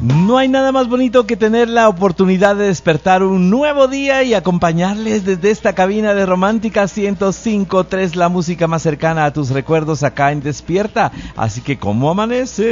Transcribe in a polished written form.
No hay nada más bonito que tener la oportunidad de despertar un nuevo día y acompañarles desde esta cabina de Romántica 105.3, la música más cercana a tus recuerdos acá en Despierta. Así que, ¿cómo amanece?